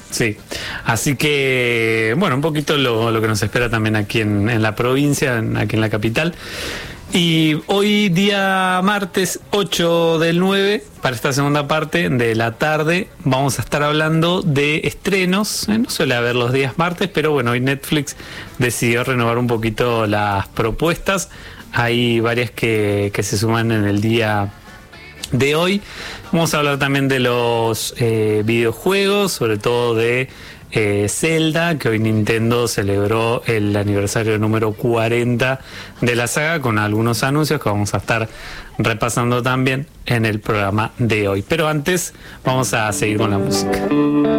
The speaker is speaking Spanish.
Sí, así que, bueno, un poquito lo que nos espera también aquí en la provincia, aquí en la capital. Y hoy día martes 8 del 9, para esta segunda parte de la tarde, vamos a estar hablando de estrenos. No suele haber los días martes, pero bueno, hoy Netflix decidió renovar un poquito las propuestas. Hay varias que se suman en el día de hoy. Vamos a hablar también de los videojuegos, sobre todo de Zelda, que hoy Nintendo celebró el aniversario número 40 de la saga con algunos anuncios que vamos a estar repasando también en el programa de hoy. Pero antes vamos a seguir con la música.